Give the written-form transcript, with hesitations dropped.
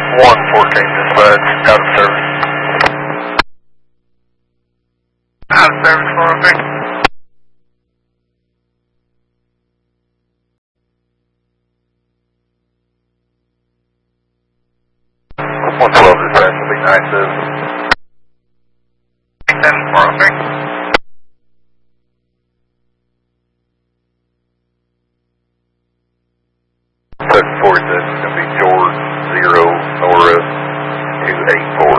114 dispatch, out of service. Out of service, 403. 112 dispatch will be 97. 403. Second 46 is going to be George 0 Nora 284.